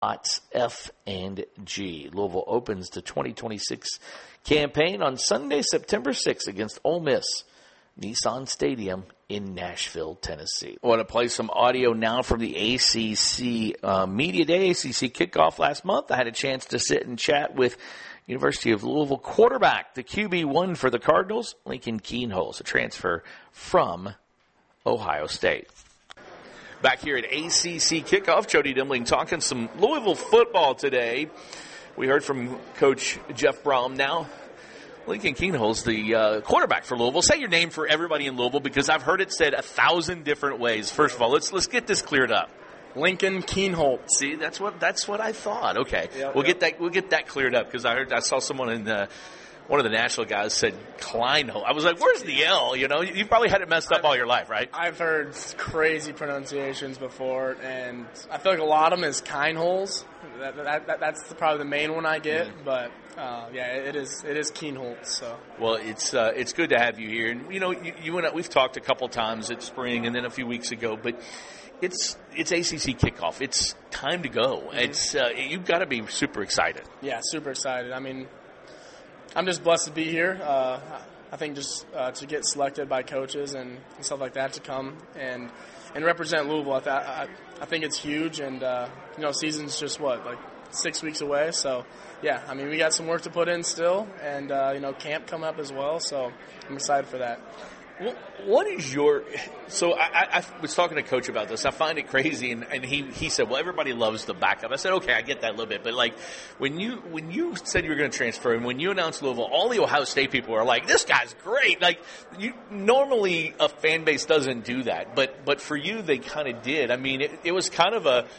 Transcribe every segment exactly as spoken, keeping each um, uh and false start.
F and G. Louisville opens the twenty twenty-six campaign on Sunday, September sixth against Ole Miss, Nissan Stadium in Nashville, Tennessee. I want to play some audio now from the A C C uh, Media Day, A C C kickoff last month. I had a chance to sit and chat with University of Louisville quarterback, the Q B one for the Cardinals, Lincoln Kienholz, a transfer from Ohio State. Back here at A C C Kickoff, Jody Dimling talking some Louisville football today. We heard from Coach Jeff Brom. Now, Lincoln Kienholz, the uh, quarterback for Louisville. Say your name for everybody in Louisville because I've heard it said a thousand different ways. First of all, let's let's get this cleared up. Lincoln Kienholz. See, that's what that's what I thought. Okay, yep, we'll yep. get that we'll get that cleared up because I heard I saw someone in the. One of the national guys said Kleinholz. I was like, where's the L? You know, you probably had it messed up I've, all your life, right? I've heard crazy pronunciations before, and I feel like a lot of them is Kienholz. That, that, that, that's the, probably the main one I get, mm-hmm. but uh, yeah, it is it is Kienholz. So well, it's uh, it's good to have you here, and you know, you, you and I, we've talked a couple times at spring and then a few weeks ago, but it's it's A C C kickoff. It's time to go. Mm-hmm. It's uh, you've got to be super excited. Yeah, super excited. I mean. I'm just blessed to be here. Uh, I think just uh, to get selected by coaches and, and stuff like that to come and and represent Louisville. I, th- I, I think it's huge, and uh, you know, season's just what like six weeks away. So yeah, I mean, we got some work to put in still, and uh, you know, camp coming up as well. So I'm excited for that. Well, what is your – so I, I was talking to Coach about this. I find it crazy, and, and he, he said, well, everybody loves the backup. I said, okay, I get that a little bit. But, like, when you when you said you were going to transfer and when you announced Louisville, all the Ohio State people are like, this guy's great. Like, you normally a fan base doesn't do that. But but for you, they kind of did. I mean, it, it was kind of a –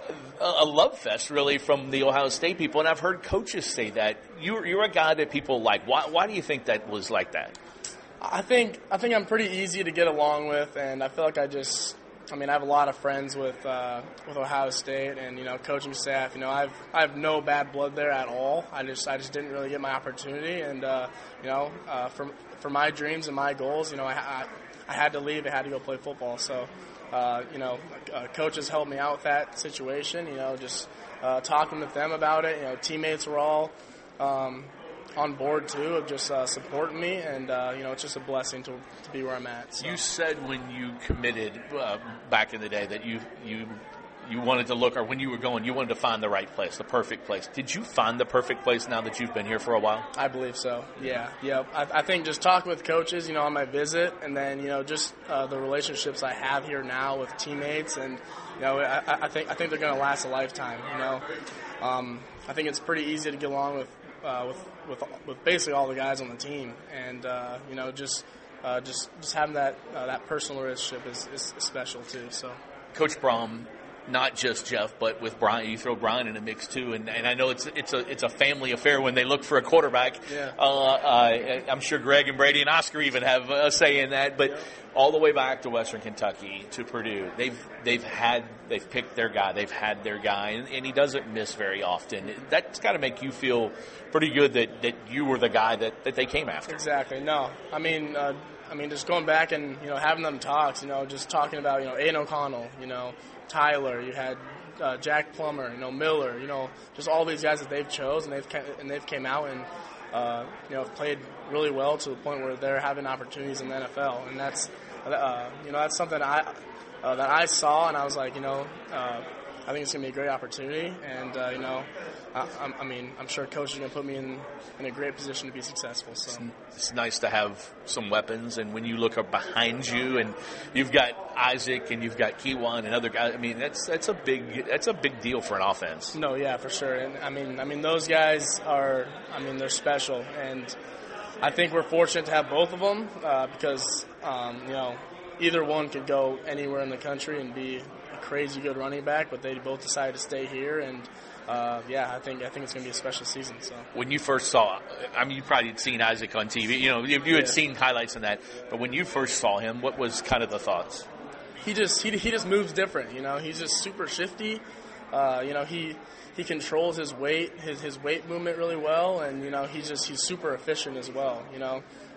a love fest, really, from the Ohio State people. And I've heard coaches say that. You're, you're a guy that people like. Why, why do you think that was like that? I think I think I'm pretty easy to get along with, and I feel like I just, I mean, I have a lot of friends with uh, with Ohio State, and you know, coaching staff. You know, I've I have no bad blood there at all. I just I just didn't really get my opportunity, and uh, you know, uh, for for my dreams and my goals, you know, I I, I had to leave. I had to go play football. So, uh, you know, uh, coaches helped me out with that situation. You know, just uh, talking with them about it. You know, teammates were all. Um, on board too of just uh, supporting me, and uh, you know, it's just a blessing to, to be where I'm at. So. You said when you committed uh, back in the day that you you you wanted to look, or when you were going, you wanted to find the right place, the perfect place. Did you find the perfect place now that you've been here for a while? I believe so. Yeah, yeah. I, I think just talking with coaches, you know, on my visit, and then you know, just uh, the relationships I have here now with teammates, and you know, I, I think I think they're going to last a lifetime. You know, um, I think it's pretty easy to get along with. Uh, with, with with basically all the guys on the team, and uh, you know, just uh, just just having that uh, that personal relationship is, is, is special too. So, Coach Brom, not just Jeff, but with Brian, you throw Brian in the mix too, and, and I know it's it's a it's a family affair when they look for a quarterback. Yeah. Uh, uh, I'm sure Greg and Brady and Oscar even have a say in that, but. Yeah. All the way back to Western Kentucky, to Purdue, they've they've had they've picked their guy, they've had their guy, and, and he doesn't miss very often. That's got to make you feel pretty good that, that you were the guy that, that they came after. Exactly. No, I mean, uh, I mean, just going back and you know having them talks, you know, just talking about you know Aiden O'Connell, you know Tyler, you had uh, Jack Plummer, you know Miller, you know just all these guys that they've chose and they've and they've came out and. Uh, you know, played really well to the point where they're having opportunities in the N F L, and that's, uh, you know, that's something I uh, that I saw, and I was like, you know, uh, I think it's gonna be a great opportunity, and uh, you know, I, I mean, I'm sure coach is gonna put me in, in a great position to be successful. So it's nice to have some weapons, and when you look up behind you, and you've got Isaac and you've got Kewan and other guys. I mean, that's that's a big that's a big deal for an offense. No, yeah, for sure. And I mean, I mean, those guys are, I mean, they're special, and I think we're fortunate to have both of them uh, because um, you know, either one could go anywhere in the country and be a crazy good running back, but they both decided to stay here, and uh, yeah, I think I think it's going to be a special season. So when you first saw, I mean, you probably had seen Isaac on T V, you know, you, you had yeah. seen highlights of that, but when you first saw him, what was kind of the thoughts? He just he he just moves different, you know. He's just super shifty. Uh, you know, he he controls his weight, his his weight movement really well, and you know, he's just he's super efficient as well. You know,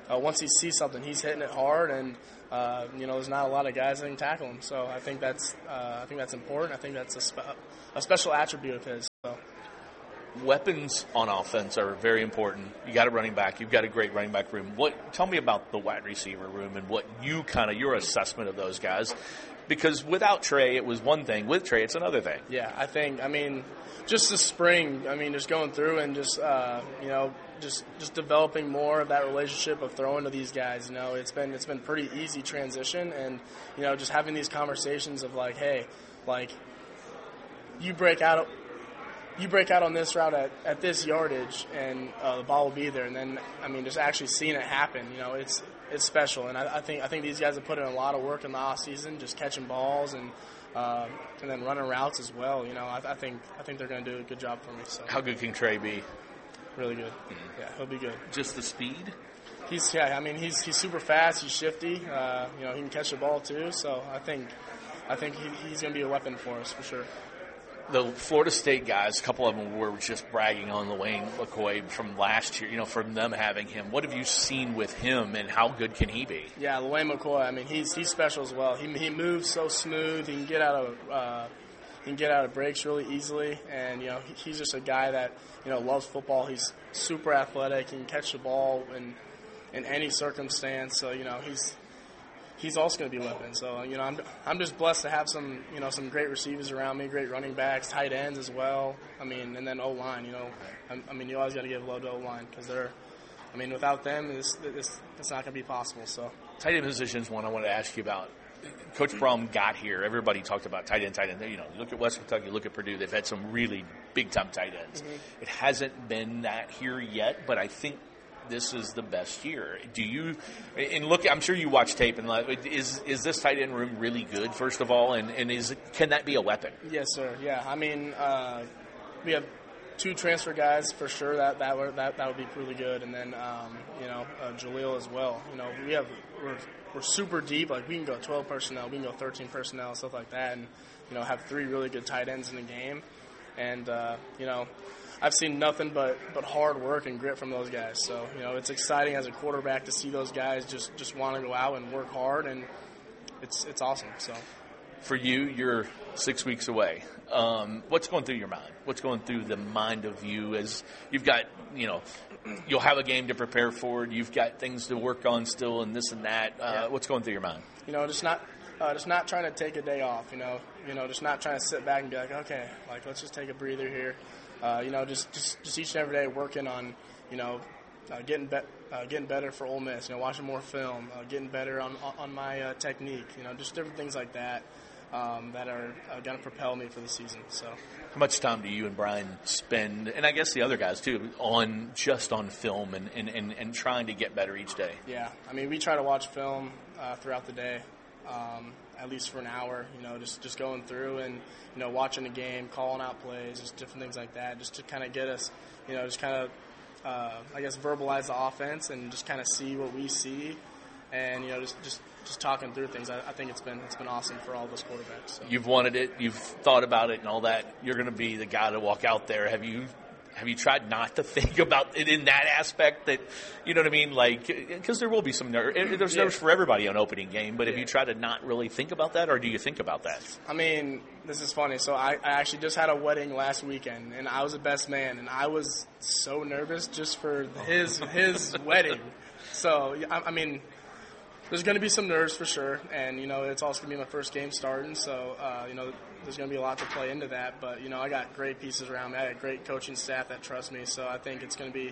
uh, once he sees something, he's hitting it hard, and uh, you know, there's not a lot of guys that can tackle him. So I think that's uh, I think that's important. I think that's a, spe- a special attribute of his. So. Weapons on offense are very important. You got a running back. You've got a great running back room. What? Tell me about the wide receiver room and what you kind of your assessment of those guys. Because without Trey, it was one thing. With Trey, it's another thing. Yeah, I think. I mean, just the spring. I mean, just going through and just uh, you know, just just developing more of that relationship of throwing to these guys. You know, it's been it's been pretty easy transition, and you know, just having these conversations of like, hey, like you break out. You break out on this route at, at this yardage, and uh, the ball will be there. And then, I mean, just actually seeing it happen, you know, it's it's special. And I, I think I think these guys have put in a lot of work in the off season, just catching balls and uh, and then running routes as well. You know, I, I think I think they're going to do a good job for me. So. How good can Trey be? Really good. Mm-hmm. Yeah, he'll be good. Just the speed? He's yeah. I mean, he's he's super fast. He's shifty. Uh, you know, he can catch the ball too. So I think I think he, he's going to be a weapon for us for sure. The Florida State guys, a couple of them were just bragging on LeWayne McCoy from last year, you know, from them having him. What have you seen with him, and how good can he be? Yeah, LeWayne McCoy, I mean, he's he's special as well. He he moves so smooth. He can get out of uh, he can get out of breaks really easily, and you know, he, he's just a guy that you know loves football. He's super athletic. He can catch the ball in in any circumstance. So you know, he's. He's also going to be a weapon. So, you know, I'm I'm just blessed to have some, you know, some great receivers around me, great running backs, tight ends as well. I mean, and then O-line, you know. I, I mean, you always got to give love to O-line because they're, I mean, without them, this, this, it's not going to be possible. So, tight end position is one I wanted to ask you about. Coach Brom got here. Everybody talked about tight end, tight end. You know, you look at West Kentucky, look at Purdue. They've had some really big-time tight ends. Mm-hmm. It hasn't been that here yet, but I think this is the best year. Do you, and look, I'm sure you watch tape, and like, is is this tight end room really good, first of all, and, and is can that be a weapon? Yes, sir. Yeah, I mean, uh, we have two transfer guys for sure. That that would that, that would be really good, and then um, you know uh, Jaleel as well. You know, we have we're we're super deep. Like we can go twelve personnel, we can go thirteen personnel, stuff like that, and you know have three really good tight ends in the game, and uh, you know. I've seen nothing but, but hard work and grit from those guys. So, you know, it's exciting as a quarterback to see those guys just, just want to go out and work hard, and it's it's awesome. So, for you, you're six weeks away. Um, what's going through your mind? What's going through the mind of you as you've got, you know, you'll have a game to prepare for. You've got things to work on still and this and that. Uh, yeah. What's going through your mind? You know, just not uh, just not trying to take a day off, you know. You know, just not trying to sit back and be like, okay, like let's just take a breather here. Uh, you know, just, just just each and every day working on, you know, uh, getting be- uh, getting better for Ole Miss. You know, watching more film, uh, getting better on on my uh, technique. You know, just different things like that um, that are uh, going to propel me for the season. So, how much time do you and Brian spend, and I guess the other guys too, on just on film and and, and, and trying to get better each day? Yeah, I mean, we try to watch film uh, throughout the day. Um, at least for an hour, you know, just, just going through and, you know, watching the game, calling out plays, just different things like that, just to kind of get us, you know, just kind of, uh, I guess, verbalize the offense and just kind of see what we see and, you know, just, just, just talking through things. I, I think it's been it's been awesome for all of us quarterbacks. So. You've wanted it, you've thought about it and all that. You're going to be the guy to walk out there. Have you Have you tried not to think about it in that aspect that, you know what I mean? Like, because there will be some nerves. There's yeah. nerves for everybody on opening game, but yeah. have you tried to not really think about that, or do you think about that? I mean, this is funny. So I, I actually just had a wedding last weekend, and I was a best man, and I was so nervous just for his his wedding. So, I, I mean, there's going to be some nerves for sure, and, you know, it's also going to be my first game starting, so, uh, you know, there's going to be a lot to play into that, but, you know, I got great pieces around me. I got a great coaching staff that trust me, so I think it's going to be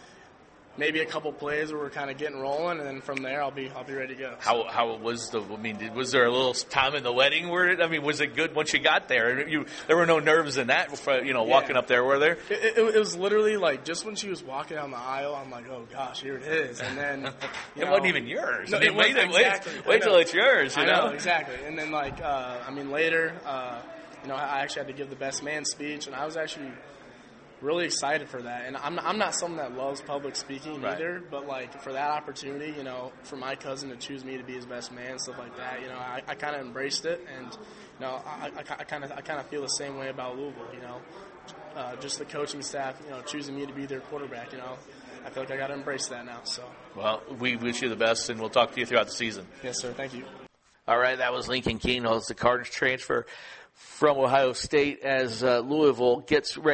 maybe a couple plays where we're kind of getting rolling, and then from there I'll be I'll be ready to go. How how was the? I mean, did, was there a little time in the wedding where it, I mean, was it good once you got there? You there were no nerves in that, you know, walking yeah. up there, were there? It, it, it was literally like just when she was walking down the aisle, I'm like, oh gosh, here it is, and then you it know, wasn't even yours. No, I mean, it wait, wasn't wait, exactly. wait till it's yours. You I know? know exactly, and then like uh, I mean later. Uh, You know, I actually had to give the best man speech, and I was actually really excited for that. And I'm not, I'm not someone that loves public speaking right. either, but, like, for that opportunity, you know, for my cousin to choose me to be his best man, stuff like that, you know, I, I kind of embraced it. And, you know, I, I, I kind of I kind of feel the same way about Louisville, you know. Uh, just the coaching staff, you know, choosing me to be their quarterback, you know. I feel like I got to embrace that now. So. Well, we wish you the best, and we'll talk to you throughout the season. Yes, sir. Thank you. All right, that was Lincoln Keenholz, the Cardinals transfer from Ohio State, as uh, Louisville gets ready